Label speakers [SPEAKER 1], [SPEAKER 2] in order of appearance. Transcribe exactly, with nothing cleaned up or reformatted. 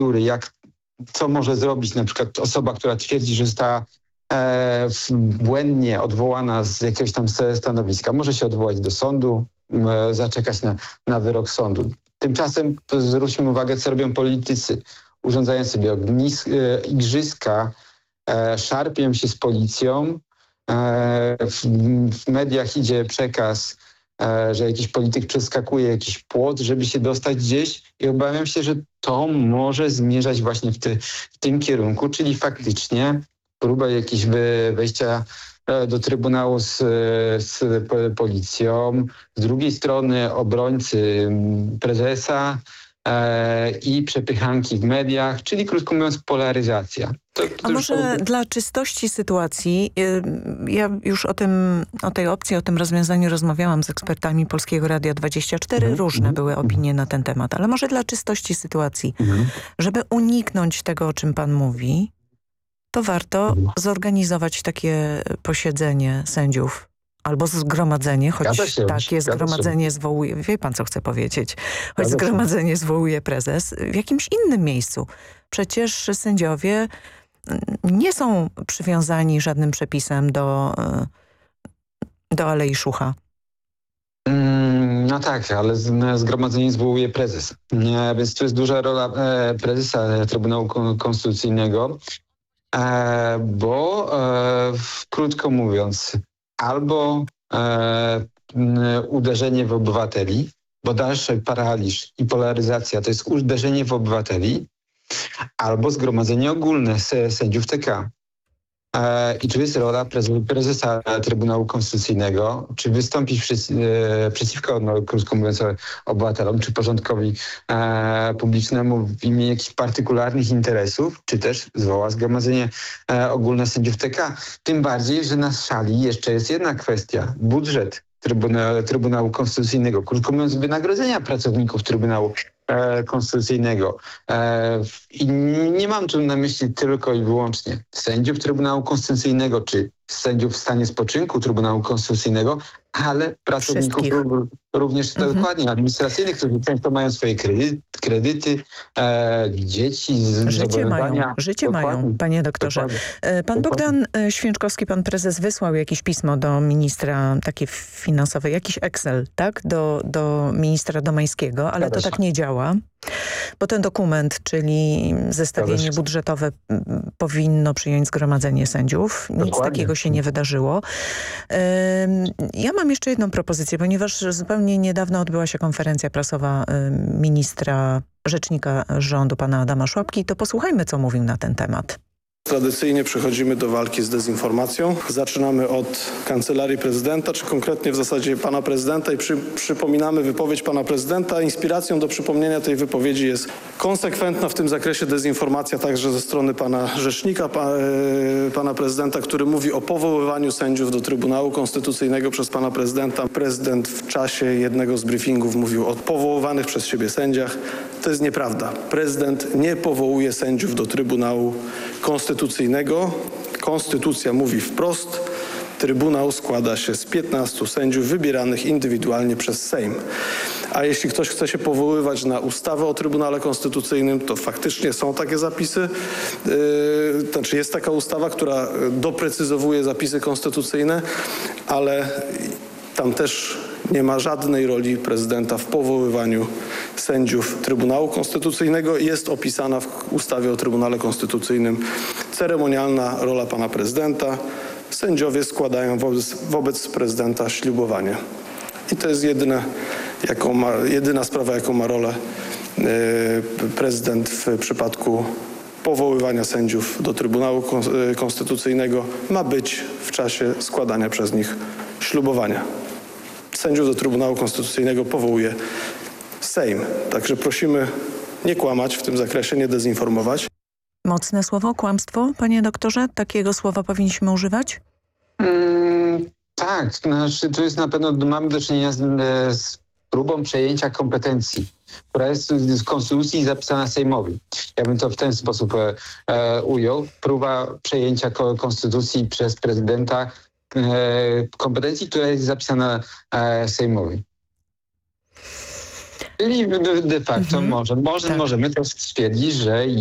[SPEAKER 1] procedury, jak, co może zrobić na przykład osoba, która twierdzi, że została e, błędnie odwołana z jakiegoś tam stanowiska. Może się odwołać do sądu, e, zaczekać na, na wyrok sądu. Tymczasem zwróćmy uwagę, co robią politycy. Urządzają sobie ognis, e, igrzyska, e, szarpią się z policją. E, w, w mediach idzie przekaz, e, że jakiś polityk przeskakuje jakiś płot, żeby się dostać gdzieś i obawiam się, że to może zmierzać właśnie w, ty, w tym kierunku, czyli faktycznie próba jakiegoś wejścia do Trybunału z, z policją. Z drugiej strony obrońcy prezesa e, i przepychanki w mediach, czyli krótko mówiąc polaryzacja. To, to
[SPEAKER 2] A może to... dla czystości sytuacji, ja już o tym, o tej opcji, o tym rozwiązaniu rozmawiałam z ekspertami Polskiego Radia dwadzieścia cztery. Mm-hmm. Różne były opinie na ten temat, ale może dla czystości sytuacji, mm-hmm. żeby uniknąć tego, o czym pan mówi, to warto zorganizować takie posiedzenie sędziów albo zgromadzenie, choć takie zgromadzenie zwołuje, wie pan co chcę powiedzieć, choć zgromadzenie zwołuje prezes w jakimś innym miejscu. Przecież sędziowie nie są przywiązani żadnym przepisem do, do Alei Szucha.
[SPEAKER 1] No tak, ale zgromadzenie zwołuje prezes. Więc to jest duża rola prezesa Trybunału Konstytucyjnego. E, bo e, krótko mówiąc, albo e, uderzenie w obywateli, bo dalszy paraliż i polaryzacja to jest uderzenie w obywateli, albo zgromadzenie ogólne sędziów T K. E, I tu jest rola prezesa Trybunału Konstytucyjnego, czy wystąpić przeci e, przeciwko, no, krótko mówiąc, obywatelom, czy porządkowi e, publicznemu w imię jakichś partykularnych interesów, czy też zwoła zgromadzenie e, ogólne sędziów T K. Tym bardziej, że na szali jeszcze jest jedna kwestia. Budżet Trybuna Trybunału Konstytucyjnego, krótko mówiąc, wynagrodzenia pracowników Trybunału Konstytucyjnego. I nie mam tu na myśli tylko i wyłącznie sędziów Trybunału Konstytucyjnego, czy sędziów w stanie spoczynku Trybunału Konstytucyjnego, ale pracowników również mhm. dokładnie administracyjnych, którzy często mają swoje kredyty, kredyty e, dzieci,
[SPEAKER 2] Życie mają, życie mają, panie doktorze. Dokładnie. Pan Bogdan Święczkowski, pan prezes, wysłał jakieś pismo do ministra takie finansowe, jakiś Excel, tak? Do, do ministra Domańskiego, ale to tak nie działa. Bo ten dokument, czyli zestawienie budżetowe, powinno przyjąć zgromadzenie sędziów. Nic Dokładnie. takiego się nie wydarzyło. Ja mam jeszcze jedną propozycję, ponieważ zupełnie niedawno odbyła się konferencja prasowa ministra, rzecznika rządu, pana Adama Szłapki. To posłuchajmy, co mówił na ten temat.
[SPEAKER 3] Tradycyjnie przechodzimy do walki z dezinformacją. Zaczynamy od Kancelarii Prezydenta, czy konkretnie w zasadzie pana prezydenta i przy, przypominamy wypowiedź pana prezydenta. Inspiracją do przypomnienia tej wypowiedzi jest konsekwentna w tym zakresie dezinformacja także ze strony pana rzecznika, pa, e, pana prezydenta, który mówi o powoływaniu sędziów do Trybunału Konstytucyjnego przez pana prezydenta. Prezydent w czasie jednego z briefingów mówił o powoływanych przez siebie sędziach. To jest nieprawda. Prezydent nie powołuje sędziów do Trybunału Konstytucyjnego. Konstytucyjnego. Konstytucja mówi wprost, Trybunał składa się z piętnastu sędziów wybieranych indywidualnie przez Sejm. A jeśli ktoś chce się powoływać na ustawę o Trybunale Konstytucyjnym, to faktycznie są takie zapisy. Yy, to znaczy jest taka ustawa, która doprecyzowuje zapisy konstytucyjne, ale tam też nie ma żadnej roli prezydenta w powoływaniu sędziów Trybunału Konstytucyjnego. Jest opisana w ustawie o Trybunale Konstytucyjnym ceremonialna rola pana prezydenta. Sędziowie składają wobec, wobec prezydenta ślubowanie. I to jest jedyne, jaką ma, jedyna sprawa, jaką ma rolę yy, prezydent w przypadku powoływania sędziów do Trybunału Konstytucyjnego. Ma być w czasie składania przez nich ślubowania. Sędziów do Trybunału Konstytucyjnego powołuje Sejm. Także prosimy nie kłamać w tym zakresie, nie dezinformować.
[SPEAKER 2] Mocne słowo, kłamstwo, panie doktorze? Takiego słowa powinniśmy używać?
[SPEAKER 1] Mm, tak, znaczy to jest na pewno, mamy do czynienia z, z próbą przejęcia kompetencji, która jest z konstytucji zapisana Sejmowi. Ja bym to w ten sposób e, e, ujął. Próba przejęcia konstytucji przez prezydenta e, kompetencji, która jest zapisana e, Sejmowi. Czyli de, de facto
[SPEAKER 2] Mhm.
[SPEAKER 1] może, może,
[SPEAKER 2] Tak.
[SPEAKER 1] możemy to stwierdzić, że